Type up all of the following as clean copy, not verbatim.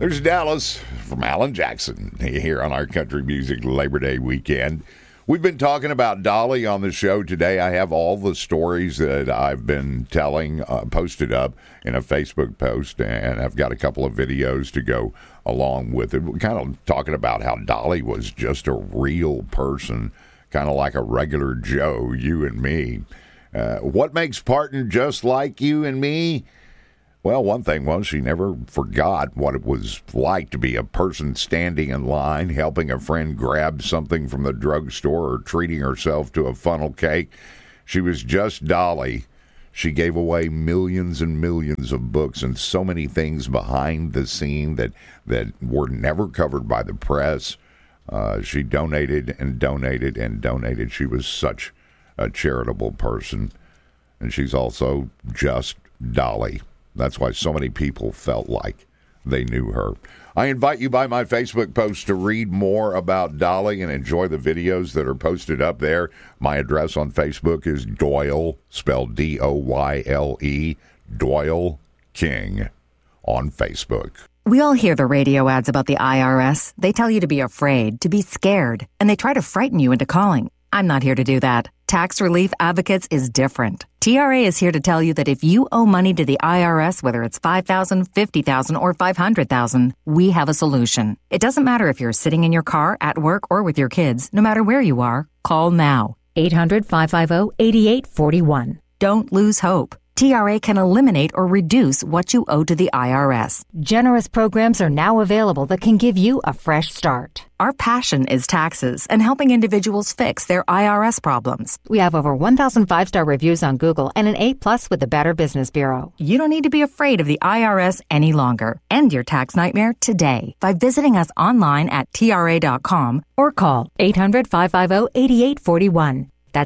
There's Dallas from Alan Jackson here on our Country Music Labor Day weekend. We've been talking about Dolly on the show today. I have all the stories that I've been telling posted up in a Facebook post, and I've got a couple of videos to go along with it. We're kind of talking about how Dolly was just a real person, kind of like a regular Joe, you and me. What makes Parton just like you and me? Well, one thing was she never forgot what it was like to be a person standing in line, helping a friend grab something from the drugstore or treating herself to a funnel cake. She was just Dolly. She gave away millions and millions of books and so many things behind the scene that were never covered by the press. She donated and donated and donated. She was such a charitable person. And she's also just Dolly. That's why so many people felt like they knew her. I invite you by my Facebook post to read more about Dolly and enjoy the videos that are posted up there. My address on Facebook is Doyle, spelled D-O-Y-L-E, Doyle King on Facebook. We all hear the radio ads about the IRS. They tell you to be afraid, to be scared, and they try to frighten you into calling. I'm not here to do that. Tax Relief Advocates is different. TRA is here to tell you that if you owe money to the IRS, whether it's $5,000, $50,000, or $500,000, we have a solution. It doesn't matter if you're sitting in your car, at work, or with your kids. No matter where you are, call now. 800-550-8841. Don't lose hope. TRA can eliminate or reduce what you owe to the IRS. Generous programs are now available that can give you a fresh start. Our passion is taxes and helping individuals fix their IRS problems. We have over 1,000 5-star reviews on Google and an A+ with the Better Business Bureau. You don't need to be afraid of the IRS any longer. End your tax nightmare today by visiting us online at TRA.com or call 800-550-8841. That's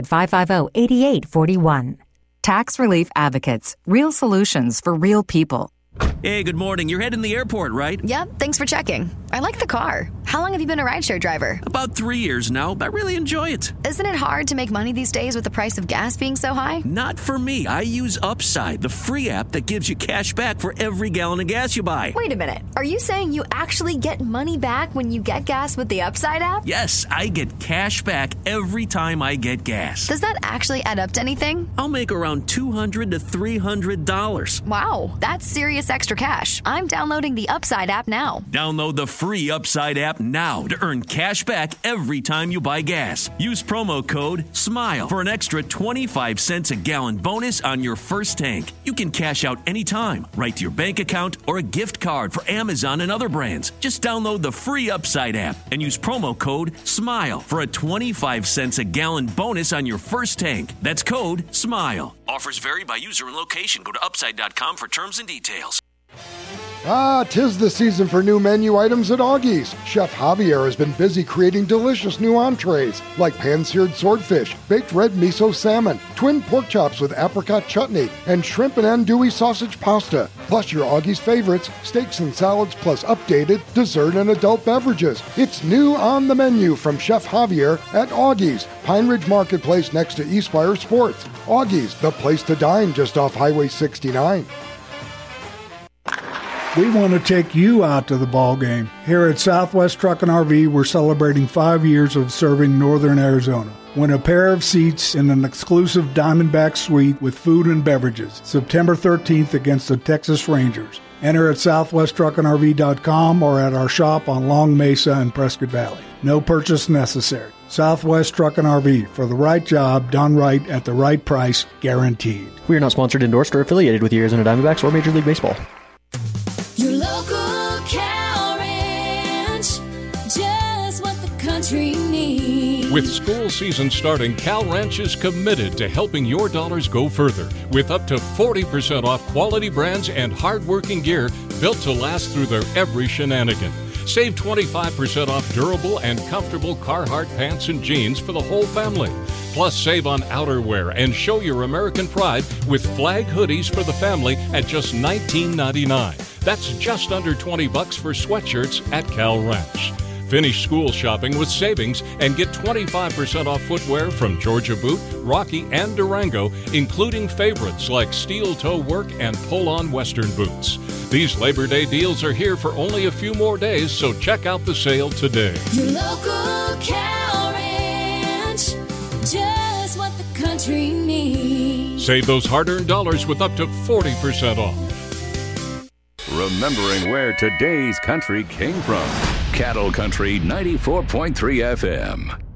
800-550-8841. Tax Relief Advocates. Real solutions for real people. Hey, good morning. You're heading to the airport, right? Yep, thanks for checking. I like the car. How long have you been a rideshare driver? About 3 years now. I really enjoy it. Isn't it hard to make money these days with the price of gas being so high? Not for me. I use Upside, the free app that gives you cash back for every gallon of gas you buy. Wait a minute. Are you saying you actually get money back when you get gas with the Upside app? Yes, I get cash back every time I get gas. Does that actually add up to anything? I'll make around $200 to $300. Wow, that's serious extra cash. I'm downloading the Upside app now. Download the free Upside app now to earn cash back every time you buy gas. Use promo code SMILE for an extra 25 cents a gallon bonus on your first tank. You can cash out anytime, right to your bank account or a gift card for Amazon and other brands. Just download the free Upside app and use promo code SMILE for a 25 cents a gallon bonus on your first tank. That's code SMILE. Offers vary by user and location. Go to upside.com for terms and details. Tis the season for new menu items at Augie's. Chef Javier has been busy creating delicious new entrees like pan-seared swordfish, baked red miso salmon, twin pork chops with apricot chutney, and shrimp and andouille sausage pasta. Plus your Augie's favorites, steaks and salads, plus updated dessert and adult beverages. It's new on the menu from Chef Javier at Augie's, Pine Ridge Marketplace next to Eastspire Sports. Augie's, the place to dine just off Highway 69. We want to take you out to the ball game. Here at Southwest Truck and RV, we're celebrating 5 years of serving Northern Arizona. Win a pair of seats in an exclusive Diamondback suite with food and beverages, September 13th against the Texas Rangers. Enter at southwesttruckandrv.com or at our shop on Long Mesa and Prescott Valley. No purchase necessary. Southwest Truck and RV, for the right job, done right, at the right price, guaranteed. We are not sponsored, endorsed, or affiliated with the Arizona Diamondbacks or Major League Baseball. Your local cow ranch, just what the country needs. With school season starting, Cal Ranch is committed to helping your dollars go further with up to 40% off quality brands and hard-working gear built to last through their every shenanigan. Save 25% off durable and comfortable Carhartt pants and jeans for the whole family. Plus, save on outerwear and show your American pride with flag hoodies for the family at just $19.99. That's just under $20 for sweatshirts at Cal Ranch. Finish school shopping with savings and get 25% off footwear from Georgia Boot, Rocky, and Durango, including favorites like steel toe work and pull-on Western boots. These Labor Day deals are here for only a few more days, so check out the sale today. Your local Cow Ranch, just what the country needs. Save those hard-earned dollars with up to 40% off. Remembering where today's country came from. Cattle Country 94.3 FM.